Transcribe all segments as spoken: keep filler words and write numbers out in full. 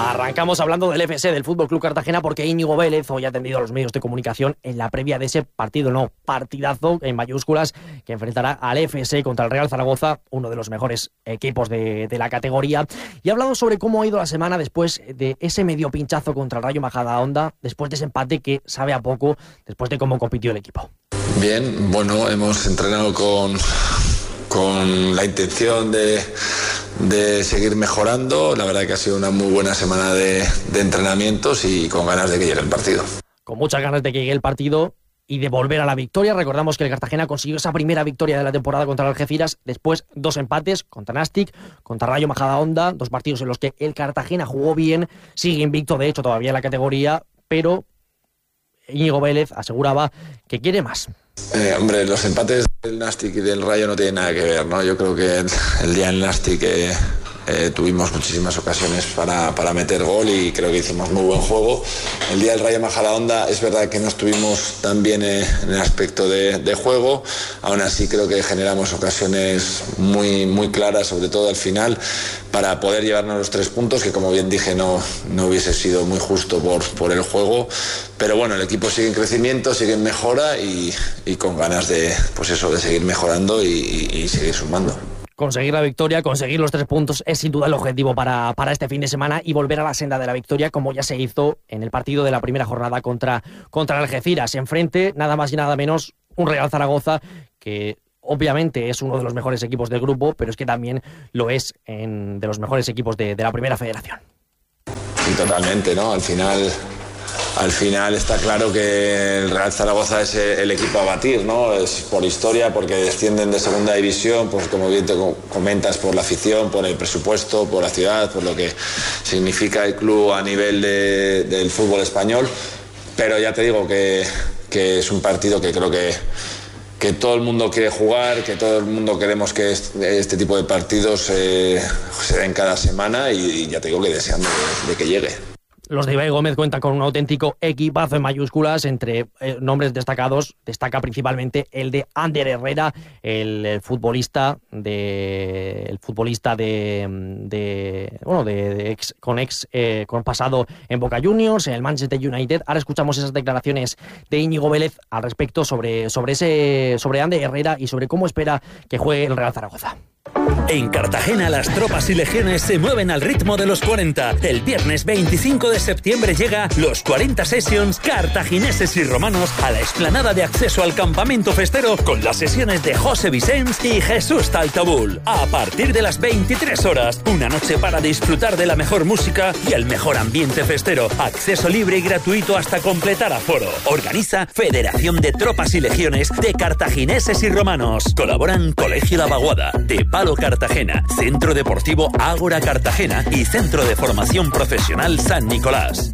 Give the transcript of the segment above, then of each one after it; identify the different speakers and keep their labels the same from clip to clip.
Speaker 1: Arrancamos hablando del F S, del Fútbol Club Cartagena, porque Íñigo Vélez hoy ha atendido a los medios de comunicación en la previa de ese partido, no, partidazo en mayúsculas, que enfrentará al F S contra el Real Zaragoza, uno de los mejores equipos de, de la categoría, y ha hablado sobre cómo ha ido la semana después de ese medio pinchazo contra el Rayo Majadahonda, después de ese empate que sabe a poco, después de cómo compitió el equipo.
Speaker 2: Bien, bueno, hemos entrenado con, con la intención de... de seguir mejorando. La verdad que ha sido una muy buena semana de, de entrenamientos y con ganas de que llegue el partido.
Speaker 1: Con muchas ganas de que llegue el partido y de volver a la victoria. Recordamos que el Cartagena consiguió esa primera victoria de la temporada contra el Algeciras, después dos empates contra Nastic, contra Rayo Majadahonda, dos partidos en los que el Cartagena jugó bien, sigue invicto de hecho todavía en la categoría, pero Íñigo Vélez aseguraba que quiere más.
Speaker 2: Eh, hombre, los empates del Nastic y del Rayo no tienen nada que ver, ¿no? Yo creo que el, el día del Nastic eh, eh, tuvimos muchísimas ocasiones para, para meter gol y creo que hicimos muy buen juego. El día del Rayo Majadahonda es verdad que no estuvimos tan bien eh, en el aspecto de, de juego, aún así creo que generamos ocasiones muy, muy claras, sobre todo al final, para poder llevarnos los tres puntos, que como bien dije no, no hubiese sido muy justo por, por el juego, pero bueno, el equipo sigue en crecimiento, sigue en mejora y, y con ganas de, pues eso, de seguir mejorando y, y, y seguir sumando.
Speaker 1: Conseguir la victoria, conseguir los tres puntos es sin duda el objetivo para, para este fin de semana y volver a la senda de la victoria, como ya se hizo en el partido de la primera jornada contra, contra el Algeciras. Enfrente, nada más y nada menos, un Real Zaragoza que obviamente es uno de los mejores equipos del grupo, pero es que también lo es en, de los mejores equipos de, de la primera federación.
Speaker 2: Sí, totalmente, ¿no? Al final... Al final está claro que el Real Zaragoza es el equipo a batir, ¿no? Es por historia, porque descienden de segunda división, pues como bien te comentas, por la afición, por el presupuesto, por la ciudad, por lo que significa el club a nivel de, del fútbol español. Pero ya te digo que, que es un partido que creo que, que todo el mundo quiere jugar, que todo el mundo queremos que este, este tipo de partidos eh, se den cada semana y, y ya te digo que deseando de, de que llegue.
Speaker 1: Los de Ibai Gómez cuentan con un auténtico equipazo en mayúsculas. Entre eh, nombres destacados destaca principalmente el de Ander Herrera, el, el futbolista de el futbolista de, de bueno de, de ex, con ex eh, con pasado en Boca Juniors, en el Manchester United. Ahora escuchamos esas declaraciones de Íñigo Vélez al respecto sobre sobre ese sobre Ander Herrera y sobre cómo espera que juegue el Real Zaragoza.
Speaker 3: En Cartagena las tropas y legiones se mueven al ritmo de los cuarenta. El viernes veinticinco de septiembre llega los cuarenta Sessions cartagineses y romanos a la explanada de acceso al campamento festero con las sesiones de José Vicens y Jesús Taltabul. A partir de las veintitrés horas, una noche para disfrutar de la mejor música y el mejor ambiente festero. Acceso libre y gratuito hasta completar aforo. Organiza Federación de Tropas y Legiones de Cartagineses y Romanos. Colaboran Colegio La Vaguada, de Palo Cartagena, Centro Deportivo Ágora Cartagena y Centro de Formación Profesional San Nicolás.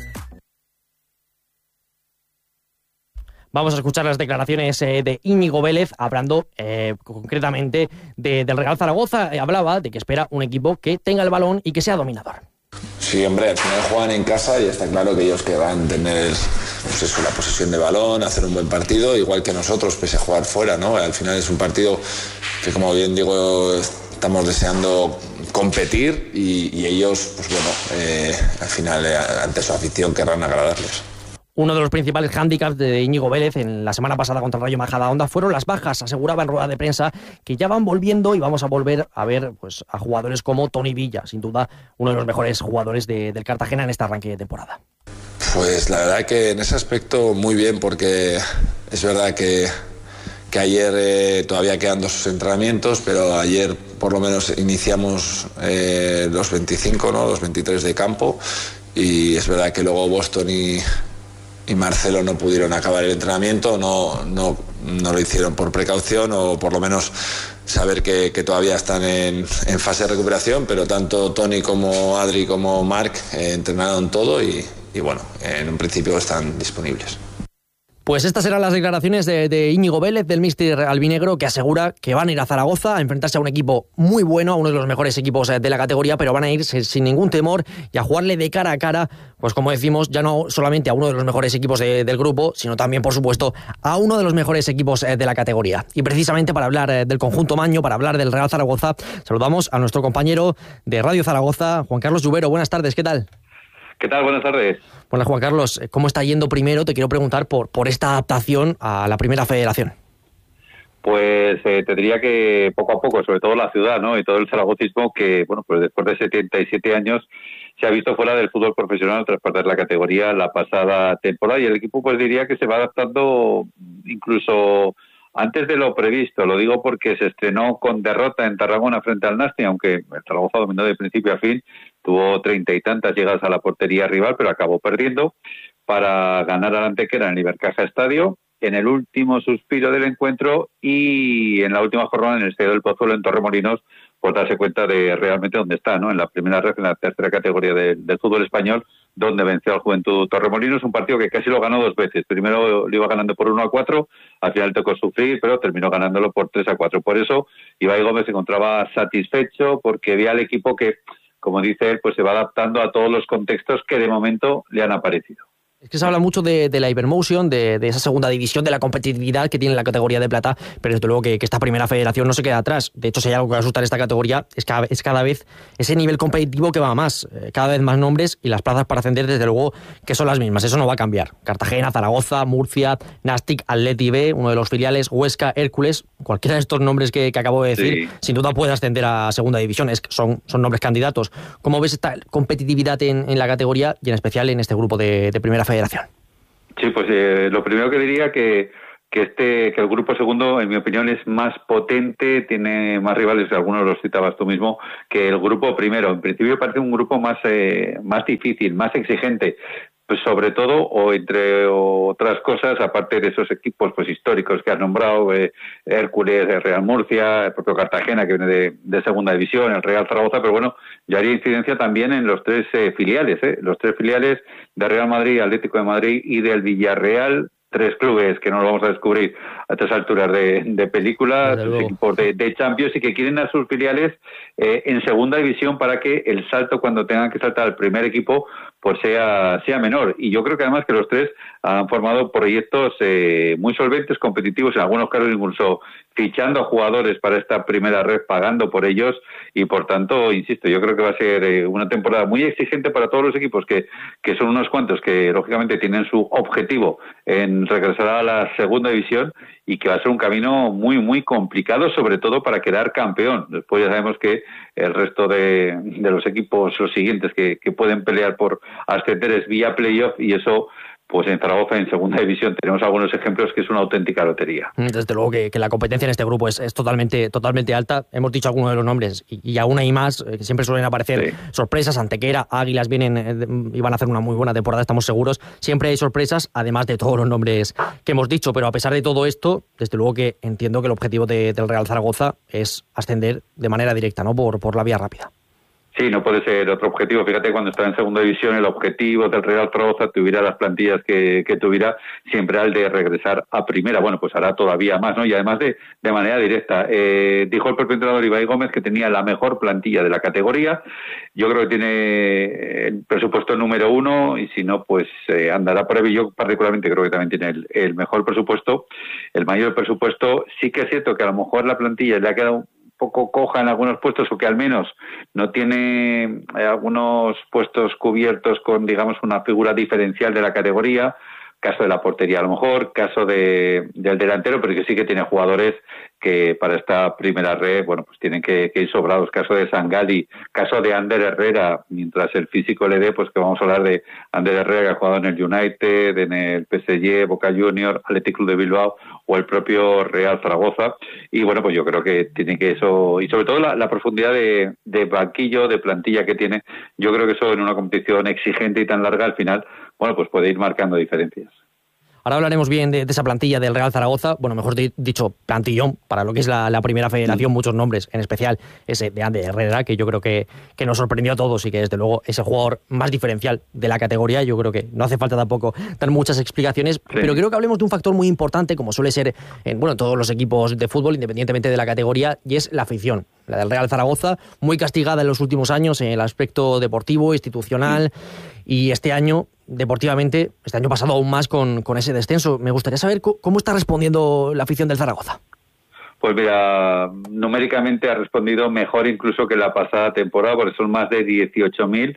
Speaker 1: Vamos a escuchar las declaraciones eh, de Íñigo Vélez, hablando eh, concretamente de, del Real Zaragoza. Eh, hablaba de que espera un equipo que tenga el balón y que sea dominador.
Speaker 2: Sí, hombre, al final juegan en casa y está claro que ellos querrán tener pues eso, la posesión de balón, hacer un buen partido, igual que nosotros, pese a jugar fuera, ¿no? Al final es un partido que, como bien digo, estamos deseando competir y, y ellos, pues bueno, eh, al final, eh, ante su afición, querrán agradarles.
Speaker 1: Uno de los principales hándicaps de Íñigo Vélez en la semana pasada contra el Rayo Majadahonda fueron las bajas. Aseguraba en rueda de prensa que ya van volviendo y vamos a volver a ver pues a jugadores como Toni Villa, sin duda uno de los mejores jugadores de, del Cartagena en este arranque de temporada.
Speaker 2: Pues la verdad que en ese aspecto muy bien, porque es verdad que, que ayer eh, todavía quedan dos entrenamientos, pero ayer por lo menos iniciamos eh, los veinticinco, ¿no? Los veintitrés de campo, y es verdad que luego Boston y... y Marcelo no pudieron acabar el entrenamiento, no, no, no lo hicieron por precaución o por lo menos saber que, que todavía están en, en fase de recuperación, pero tanto Toni como Adri como Marc eh, entrenaron todo y, y bueno, en un principio están disponibles.
Speaker 1: Pues estas eran las declaraciones de, de Íñigo Vélez, del míster albinegro, que asegura que van a ir a Zaragoza a enfrentarse a un equipo muy bueno, a uno de los mejores equipos de la categoría, pero van a ir sin ningún temor y a jugarle de cara a cara, pues como decimos, ya no solamente a uno de los mejores equipos de, del grupo, sino también, por supuesto, a uno de los mejores equipos de la categoría. Y precisamente para hablar del conjunto maño, para hablar del Real Zaragoza, saludamos a nuestro compañero de Radio Zaragoza, Juan Carlos Lluvero. Buenas tardes, ¿qué tal?
Speaker 4: ¿Qué tal? Buenas tardes.
Speaker 1: Buenas, Juan Carlos. ¿Cómo está yendo primero? Te quiero preguntar por, por esta adaptación a la Primera Federación.
Speaker 4: Pues eh, te diría que poco a poco, sobre todo la ciudad, ¿no? Y todo el zaragocismo que, bueno, pues después de setenta y siete años se ha visto fuera del fútbol profesional tras perder la categoría la pasada temporada, y el equipo pues diría que se va adaptando incluso antes de lo previsto. Lo digo porque se estrenó con derrota en Tarragona frente al Nasti, aunque el Zaragoza dominó de principio a fin, tuvo treinta y tantas llegadas a la portería rival, pero acabó perdiendo para ganar al Antequera en el Ibercaja Estadio en el último suspiro del encuentro, y en la última jornada en el Estadio del Pozuelo en Torremolinos, por darse cuenta de realmente dónde está, ¿no? En la primera red, en la tercera categoría de, del fútbol español, donde venció al Juventud Torremolinos, un partido que casi lo ganó dos veces. Primero lo iba ganando por uno a cuatro, al final tocó sufrir, pero terminó ganándolo por tres a cuatro. Por eso Ibai Gómez se encontraba satisfecho, porque veía al equipo que, como dice él, pues se va adaptando a todos los contextos que de momento le han aparecido.
Speaker 1: Es que se habla mucho de, de la Ibermotion, de, de esa segunda división, de la competitividad que tiene la categoría de plata, pero desde luego que, que esta primera federación no se queda atrás. De hecho, si hay algo que asusta en esta categoría, es cada, es cada vez ese nivel competitivo que va más, eh, cada vez más nombres, y las plazas para ascender, desde luego, que son las mismas. Eso no va a cambiar. Cartagena, Zaragoza, Murcia, Nastic, Atleti B, uno de los filiales, Huesca, Hércules, cualquiera de estos nombres que, que acabo de decir, sí, sin duda puede ascender a segunda división. Es, son, son nombres candidatos. ¿Cómo ves esta competitividad en, en la categoría y en especial en este grupo de, de primera federación?
Speaker 4: Sí, pues eh, lo primero que diría que que este que el grupo segundo, en mi opinión, es más potente, tiene más rivales, algunos los citabas tú mismo, que el grupo primero. En principio parece un grupo más eh, más difícil, más exigente, pues sobre todo, o entre otras cosas, aparte de esos equipos pues históricos que has nombrado, eh, Hércules, el Real Murcia, el propio Cartagena, que viene de, de segunda división, el Real Zaragoza, pero bueno, yo haría incidencia también en los tres eh, filiales, eh, los tres filiales de Real Madrid, Atlético de Madrid y del Villarreal, tres clubes que no lo vamos a descubrir a estas alturas de, de película, sus equipos de, de Champions, y que quieren a sus filiales eh, en segunda división para que el salto, cuando tengan que saltar al primer equipo, pues sea, sea menor. Y yo creo que además que los tres han formado proyectos eh, muy solventes, competitivos, en algunos casos incluso fichando a jugadores para esta primera red, pagando por ellos, y por tanto, insisto, yo creo que va a ser eh, una temporada muy exigente para todos los equipos, que, que son unos cuantos que lógicamente tienen su objetivo en regresar a la segunda división, y que va a ser un camino muy, muy complicado, sobre todo para quedar campeón. Después ya sabemos que el resto de, de los equipos, los siguientes que, que pueden pelear por ascender, es vía playoff, y eso, pues en Zaragoza, en segunda división, tenemos algunos ejemplos que es una auténtica lotería.
Speaker 1: Desde luego que, que la competencia en este grupo es, es totalmente totalmente alta. Hemos dicho algunos de los nombres, y, y aún hay más, eh, que siempre suelen aparecer sí. sorpresas. Antequera, Águilas vienen eh, y van a hacer una muy buena temporada, estamos seguros. Siempre hay sorpresas, además de todos los nombres que hemos dicho, pero a pesar de todo esto, desde luego que entiendo que el objetivo de, del Real Zaragoza es ascender de manera directa, ¿no? Por, por la vía rápida.
Speaker 4: Sí, no puede ser otro objetivo. Fíjate, cuando estaba en segunda división, el objetivo del Real Zaragoza, tuviera las plantillas que, que tuviera, siempre al de regresar a primera. Bueno, pues hará todavía más, ¿no? Y además de, de manera directa. Eh, dijo el propio entrenador Ibai Gómez que tenía la mejor plantilla de la categoría. Yo creo que tiene el presupuesto número uno, y si no, pues eh, andará por ahí. Yo particularmente creo que también tiene el, el mejor presupuesto, el mayor presupuesto. Sí que es cierto que a lo mejor la plantilla le ha quedado poco coja en algunos puestos, o que al menos no tiene eh, algunos puestos cubiertos con, digamos, una figura diferencial de la categoría. Caso de la portería, a lo mejor, caso de del delantero, pero que sí que tiene jugadores que para esta primera red, bueno, pues tienen que, que ir sobrados. Caso de Sangali, caso de Ander Herrera, mientras el físico le dé, pues que vamos a hablar de Ander Herrera, que ha jugado en el United, en el P S G, Boca Juniors, Athletic Club de Bilbao, o el propio Real Zaragoza. Y bueno, pues yo creo que tiene que eso, y sobre todo la, la profundidad de, de banquillo, de plantilla que tiene, yo creo que eso en una competición exigente y tan larga, al final, bueno, pues puede ir marcando diferencias.
Speaker 1: Ahora hablaremos bien de, de esa plantilla del Real Zaragoza, bueno, mejor dicho, plantillón, para lo que es la, la primera federación, muchos nombres, en especial ese de Ander Herrera, que yo creo que, que nos sorprendió a todos, y que desde luego es el jugador más diferencial de la categoría. Yo creo que no hace falta tampoco dar muchas explicaciones, sí. pero creo que hablemos de un factor muy importante, como suele ser en bueno, todos los equipos de fútbol, independientemente de la categoría, y es la afición. La del Real Zaragoza, muy castigada en los últimos años en el aspecto deportivo, institucional, sí. y este año, deportivamente, este año pasado aún más con, con ese descenso. Me gustaría saber c- cómo está respondiendo la afición del Zaragoza.
Speaker 4: Pues mira, numéricamente ha respondido mejor incluso que la pasada temporada, porque son más de dieciocho mil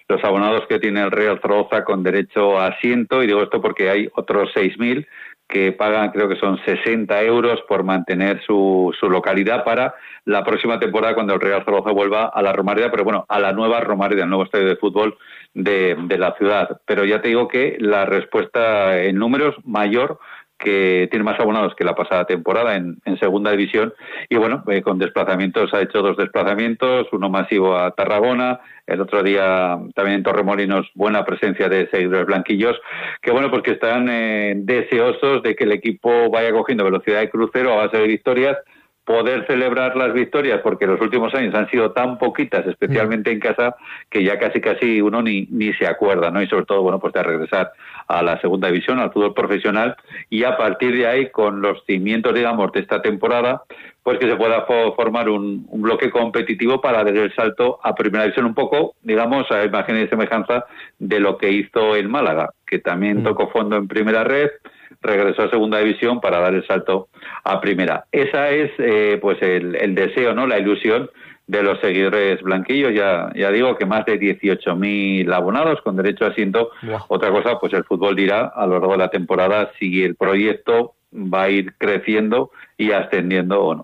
Speaker 4: los abonados que tiene el Real Zaragoza con derecho a asiento, y digo esto porque hay otros seis mil que pagan, creo que son sesenta euros por mantener su, su localidad para la próxima temporada cuando el Real Zaragoza vuelva a la Romareda, pero bueno, a la nueva Romareda, el nuevo estadio de fútbol de, de la ciudad. Pero ya te digo que la respuesta en números mayor, que tiene más abonados que la pasada temporada en, en segunda división, y bueno, eh, con desplazamientos, ha hecho dos desplazamientos, uno masivo a Tarragona, el otro día también en Torremolinos, buena presencia de seguidores blanquillos, que bueno, pues que están eh, deseosos de que el equipo vaya cogiendo velocidad de crucero a base de victorias, poder celebrar las victorias, porque los últimos años han sido tan poquitas, especialmente en casa, que ya casi casi uno ni, ni se acuerda, ¿no? Y sobre todo, bueno, pues de regresar a la segunda división, al fútbol profesional, y a partir de ahí, con los cimientos, digamos, de esta temporada, pues que se pueda fo- formar un, un bloque competitivo para dar el salto a primera división, un poco, digamos, a imagen y semejanza de lo que hizo el Málaga, que también mm. tocó fondo en primera red, regresó a segunda división para dar el salto a primera. Esa es eh, pues el, el deseo, ¿no? La ilusión de los seguidores blanquillos. Ya, ya digo que más de dieciocho mil abonados con derecho a asiento. Wow. Otra cosa, pues el fútbol dirá a lo largo de la temporada si el proyecto va a ir creciendo y ascendiendo o no.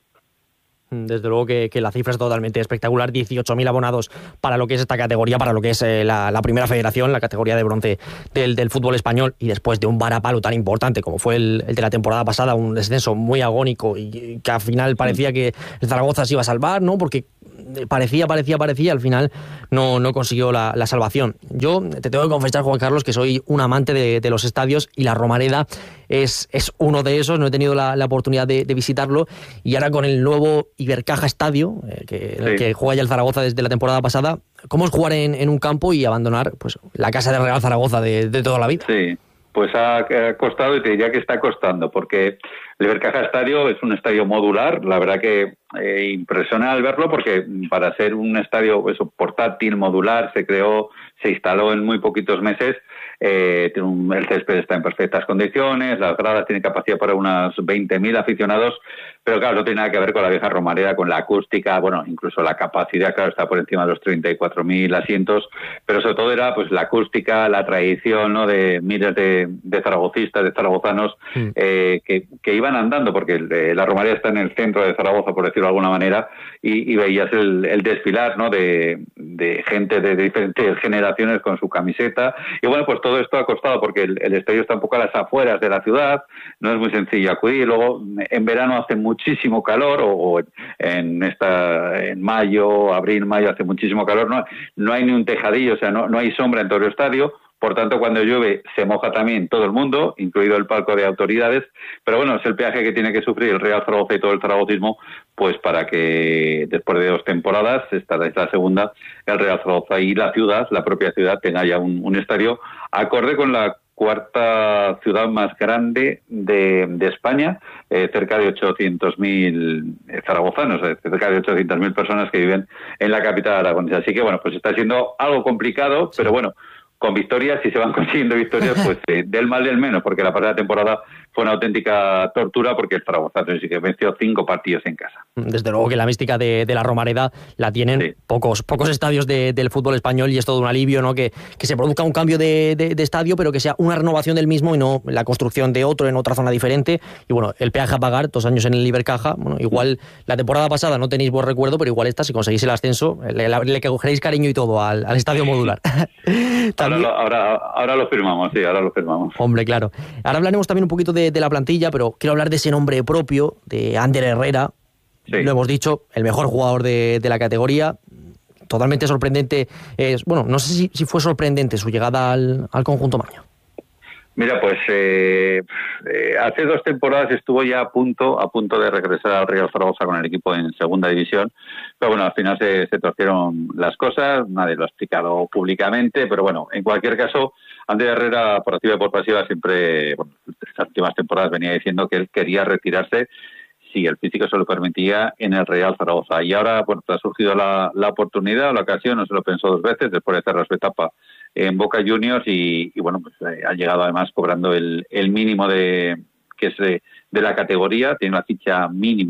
Speaker 1: Desde luego que, que la cifra es totalmente espectacular, dieciocho mil abonados para lo que es esta categoría, para lo que es eh, la, la primera federación, la categoría de bronce del, del fútbol español, y después de un varapalo tan importante como fue el, el de la temporada pasada, un descenso muy agónico y, y que al final parecía que el Zaragoza se iba a salvar, ¿no? Porque parecía, parecía, parecía, al final no, no consiguió la, la salvación. Yo te tengo que confesar, Juan Carlos, que soy un amante de, de los estadios, y la Romareda es, es uno de esos. No he tenido la, la oportunidad de, de visitarlo, y ahora con el nuevo Ibercaja Estadio, eh, que, sí. el que juega ya el Zaragoza desde la temporada pasada, ¿cómo es jugar en, en un campo y abandonar pues la casa del Real Zaragoza de, de toda la vida?
Speaker 4: Sí, pues ha costado, y te diría que está costando, porque el Ibercaja Estadio es un estadio modular. La verdad que eh, impresiona al verlo, porque para ser un estadio eso, portátil, modular, se creó, se instaló en muy poquitos meses. Eh, tiene un, el césped está en perfectas condiciones, las gradas tienen capacidad para unos veinte mil aficionados, pero claro, no tiene nada que ver con la vieja Romareda, con la acústica, bueno, incluso la capacidad, claro, está por encima de los treinta y cuatro mil asientos, pero sobre todo era pues la acústica, la tradición, ¿no?, de miles de, de zaragocistas, de zaragozanos, mm. eh, que, que iban andando, porque el, la Romareda está en el centro de Zaragoza, por decirlo de alguna manera, y, y veías el, el desfilar, ¿no?, de, de gente de diferentes generaciones con su camiseta, y bueno, pues todo esto ha costado, porque el, el estadio está un poco a las afueras de la ciudad, no es muy sencillo acudir. Luego en verano hace muchísimo calor, o, o en esta en mayo, abril, mayo hace muchísimo calor, no, no hay ni un tejadillo, o sea, no, no hay sombra en todo el estadio. Por tanto, cuando llueve se moja también todo el mundo, incluido el palco de autoridades, pero bueno, es el peaje que tiene que sufrir el Real Zaragoza y todo el zaragocismo, pues para que después de dos temporadas, esta es la segunda, el Real Zaragoza y la ciudad, la propia ciudad, tenga ya un, un estadio acorde con la cuarta ciudad más grande de, de España, eh, cerca de ochocientos mil zaragozanos, eh, cerca de ochocientas mil personas que viven en la capital aragonesa. Así que bueno, pues está siendo algo complicado, pero bueno, con victorias, si se van consiguiendo victorias, pues eh, del mal del menos, porque la pasada temporada fue una auténtica tortura, porque el Zaragoza sí que venció cinco partidos en casa.
Speaker 1: Desde luego que la mística de, de la Romareda la tienen sí. pocos pocos estadios de, del fútbol español, y es todo un alivio, ¿no?, que, que se produzca un cambio de, de, de estadio, pero que sea una renovación del mismo y no la construcción de otro en otra zona diferente. Y bueno, el peaje a pagar, dos años en el Ibercaja, bueno, igual la temporada pasada no tenéis buen recuerdo, pero igual esta, si conseguís el ascenso, le, le cogeréis cariño y todo al, al estadio modular.
Speaker 4: Ahora lo, ahora, ahora lo firmamos, sí, ahora lo firmamos.
Speaker 1: Hombre, claro. Ahora hablaremos también un poquito de, de la plantilla, pero quiero hablar de ese nombre propio, de Ander Herrera. Sí. Lo hemos dicho, el mejor jugador de, de la categoría. Totalmente sorprendente. Eh, bueno, no sé si, si fue sorprendente su llegada al, al conjunto maño.
Speaker 4: Mira, pues eh, eh, hace dos temporadas estuvo ya a punto a punto de regresar al Real Zaragoza con el equipo en segunda división, pero bueno, al final se, se torcieron las cosas, nadie lo ha explicado públicamente, pero bueno, en cualquier caso, Ander Herrera, por activa y por pasiva, siempre, bueno, estas últimas temporadas venía diciendo que él quería retirarse si el físico se lo permitía en el Real Zaragoza, y ahora bueno, ha surgido la, la oportunidad, la ocasión, no se lo pensó dos veces, después de cerrar su etapa en Boca Juniors, y, y bueno, pues eh, ha llegado además cobrando el, el mínimo de que es de, de la categoría, tiene una ficha mínima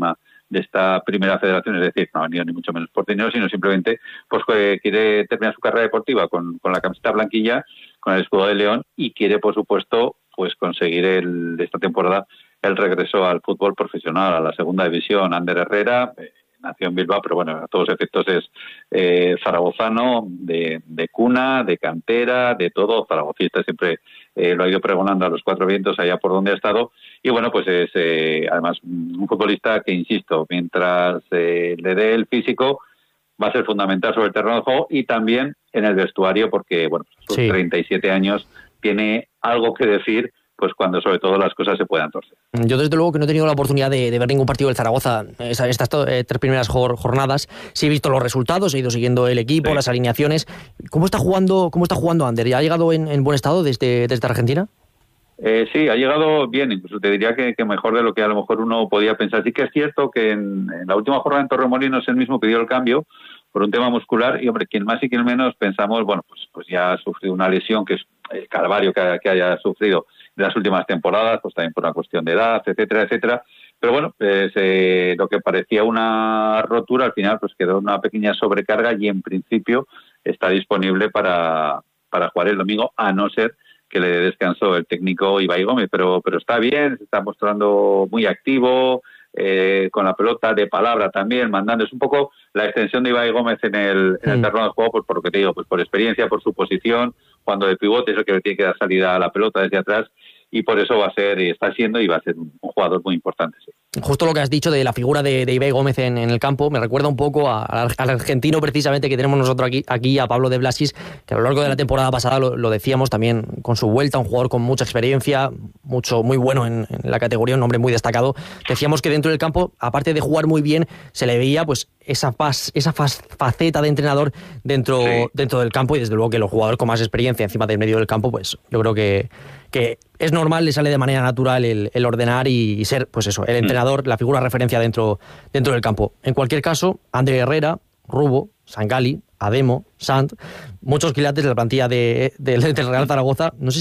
Speaker 4: de esta primera federación, es decir, no ha venido ni mucho menos por dinero, sino simplemente pues que quiere terminar su carrera deportiva con, con la camiseta blanquilla, con el escudo de León, y quiere, por supuesto, pues conseguir el, esta temporada el regreso al fútbol profesional, a la segunda división. Ander Herrera eh, nació en Bilbao, pero bueno, a todos efectos es eh, zaragozano, de, de cuna, de cantera, de todo, zaragocista, siempre eh, lo ha ido pregonando a los cuatro vientos allá por donde ha estado, y bueno, pues es eh, además un futbolista que, insisto, mientras eh, le dé el físico, va a ser fundamental sobre el terreno de juego y también en el vestuario, porque bueno, sus sí. treinta y siete años tiene algo que decir, pues cuando sobre todo las cosas se puedan torcer.
Speaker 1: Yo desde luego que no he tenido la oportunidad de, de ver ningún partido del Zaragoza estas, estas eh, tres primeras jornadas. Sí he visto los resultados, he ido siguiendo el equipo, sí. las alineaciones. ¿Cómo está jugando, cómo está jugando Ander? ¿Ya ha llegado en, en buen estado desde, desde Argentina?
Speaker 4: Eh, sí, ha llegado bien, incluso te diría que, que mejor de lo que a lo mejor uno podía pensar. Sí que es cierto que en, en la última jornada en Torremolinos él mismo pidió el cambio por un tema muscular y, hombre, quien más y quien menos pensamos, bueno, pues, pues ya ha sufrido una lesión, que es el calvario que, que haya sufrido de las últimas temporadas, pues también por una cuestión de edad, etcétera, etcétera. Pero bueno, pues eh, lo que parecía una rotura, al final pues quedó una pequeña sobrecarga y en principio está disponible para, para jugar el domingo, a no ser que le descansó el técnico Ibai Gómez, pero, pero está bien, se está mostrando muy activo, eh, con la pelota de palabra también, mandando. Es un poco la extensión de Ibai Gómez en el, en el terreno de juego, pues por lo que te digo, pues por experiencia, por su posición, cuando de pivote es el que le tiene que dar salida a la pelota desde atrás, y por eso va a ser, y está siendo, y va a ser un, un jugador muy importante, sí.
Speaker 1: Justo lo que has dicho de la figura de, de Ibai Gómez en, en el campo me recuerda un poco a, a, al argentino precisamente que tenemos nosotros aquí, aquí a Pablo de Blasis, que a lo largo de la temporada pasada lo, lo decíamos también con su vuelta, un jugador con mucha experiencia, mucho muy bueno en, en la categoría, un hombre muy destacado. Decíamos que dentro del campo, aparte de jugar muy bien, se le veía pues esa, faz, esa faz, faceta de entrenador dentro, sí. dentro del campo, y desde luego que los jugadores con más experiencia encima del medio del campo, pues yo creo que, que es normal, le sale de manera natural el, el ordenar y, y ser, pues eso, el entrenador, la figura de referencia dentro, dentro del campo. En cualquier caso, Ander Herrera, Rubo, Sangali, Ademo, Sant, muchos quilates de la plantilla de, de, del Real Zaragoza. No sé si